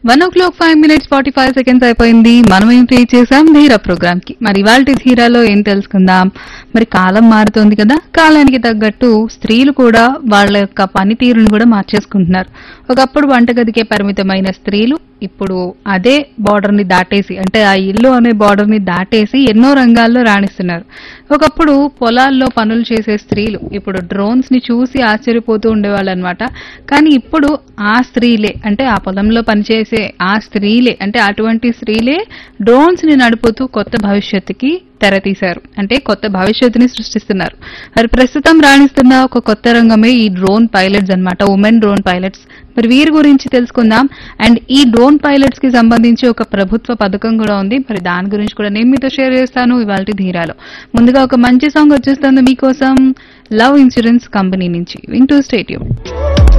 1:05 45 అయిపోయింది. మనం ఏంటి చేసాం ధీరా ప్రోగ్రామ్ కి. మరి ఇవాళ ధీరాలో ఏం తెలుసుకుందాం. మరి కాలం మారుతోంది కదా, కాలానికి తగ్గట్టు స్త్రీలు కూడా వాళ్ళ యొక్క పనితీరును కూడా మార్చేసుకుంటున్నారు. ఒకప్పుడు వంటగదికే పరిమితమైన స్త్రీలు ఇప్పుడు అదే బార్డర్ ని దాటేసి, అంటే ఆ ఇల్లు అనే బార్డర్ ని దాటేసి ఎన్నో రంగాల్లో రాణిస్తున్నారు. ఒకప్పుడు పొలాల్లో పనులు చేసే స్త్రీలు ఇప్పుడు డ్రోన్స్ ని చూసి ఆశ్చర్యపోతూ ఉండేవాళ్ళు అనమాట. కానీ ఇప్పుడు ఆ స్త్రీలే, అంటే ఆ పొలంలో పనిచేసే ఆ స్త్రీలే, అంటే అటువంటి స్త్రీలే డ్రోన్స్ ని నడుపుతూ కొత్త భవిష్యత్తుకి తెరతీశారు. అంటే కొత్త భవిష్యత్తుని సృష్టిస్తున్నారు. మరి ప్రస్తుతం రాణిస్తున్న ఒక కొత్త రంగమే ఈ డ్రోన్ పైలట్స్ అన్నమాట, ఉమెన్ డ్రోన్ పైలట్స్. మరి వీరి గురించి తెలుసుకుందాం. అండ్ ఈ డ్రోన్ పైలట్స్ కి సంబంధించి ఒక ప్రభుత్వ పథకం కూడా ఉంది. మరి దాని గురించి కూడా నేను మీతో షేర్ చేస్తాను ఇవాళ ధీరాలో. ముందుగా ఒక మంచి సాంగ్ వచ్చేస్తుంది మీకోసం, లవ్ ఇన్సూరెన్స్ కంపెనీ నుంచి. వింటూ స్టేట్ ట్యూన్.